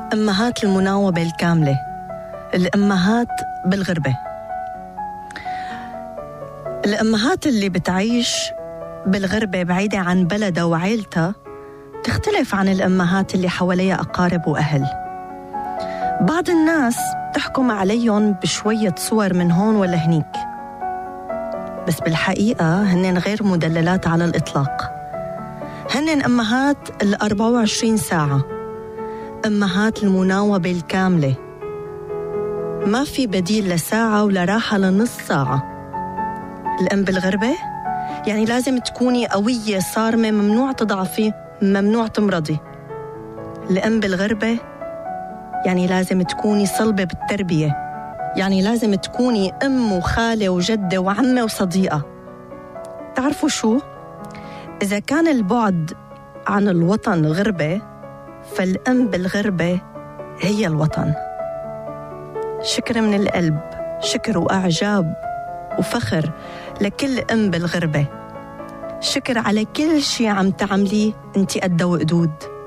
أمهات المناوبة الكاملة، الأمهات بالغربة. الأمهات اللي بتعيش بالغربة بعيدة عن بلدها وعيلتها تختلف عن الأمهات اللي حواليها أقارب وأهل. بعض الناس تحكم عليهم بشوية صور من هون ولا هنيك، بس بالحقيقة هنن غير مدللات على الإطلاق. هنن أمهات 24 ساعة، أمهات المناوبة الكاملة، ما في بديل لساعة ولا راحة لنص ساعة. الأم بالغربة يعني لازم تكوني قوية صارمة، ممنوع تضعفي، ممنوع تمرضي. الأم بالغربة يعني لازم تكوني صلبة بالتربية، يعني لازم تكوني أم وخالة وجدة وعمة وصديقة. تعرفوا شو؟ إذا كان البعد عن الوطن غربة، فالأم بالغربة هي الوطن. شكر من القلب، شكر وأعجاب وفخر لكل أم بالغربة. شكر على كل شي عم تعمليه انتي قد وقدود.